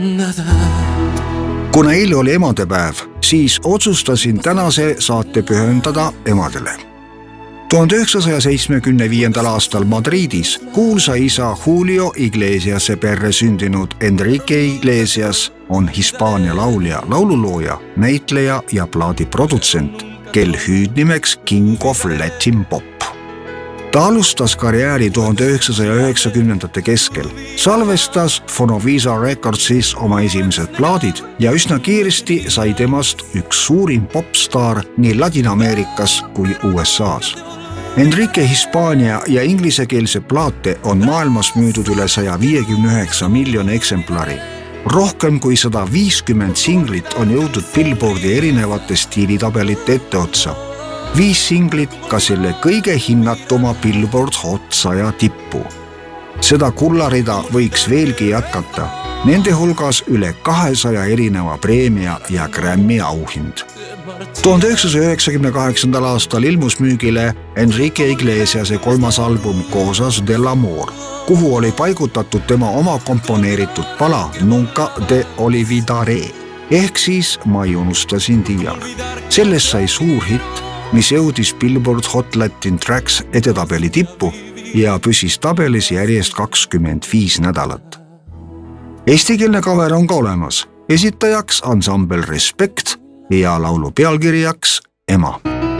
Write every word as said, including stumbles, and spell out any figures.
Kuna eile oli emadepäev, siis otsustasin tänase saate pühendada emadele. tuhande üheksasaja seitsmekümne aastal Madridis kuulsa isa Julio Iglesiase perre sündinud Enrique Iglesias on Hispaania laulja, laululooja, näitleja ja plaadiprodutsent, kel hüüdnimeks King of Latin Pop. Ta alustas karjääri tuhande üheksasaja üheksakümnendate keskel, salvestas Fonovisa Recordsis oma esimesed plaadid ja üsna kiiresti sai temast üks suurim popstaar nii Ladina-Ameerikas kui U S A's. Enrique hispaania ja inglisekeelse plaate on maailmas müüdud üle saja viiekümne üheksa miljoni eksemplari. Rohkem kui sada viiskümmend singlit on jõudnud Billboardi erinevate stiilitabelite etteotsa. Viis singlit ka selle kõige hinnatuma Billboard Hot saja tippu. Seda kullarida võiks veelgi jätkata. Nende hulgas üle kahesaja erineva preemia ja Grammy auhind. tuhande üheksasaja üheksakümne kaheksandal aastal ilmus müügile Enrique Iglesiase kolmas album Cosas del Amor, kuhu oli paigutatud tema oma komponeeritud pala Nunca te olvidaré ehk siis Ma ei unusta sind iial. Sellest sai suur hitt, mis jõudis Billboard Hot Latin Tracks edetabeli tippu ja püsis tabelis järjest kakskümmend viis nädalat. Eestikeelne cover on ka olemas, esitajaks ansambel Respekt ja laulu pealkirjaks Ema.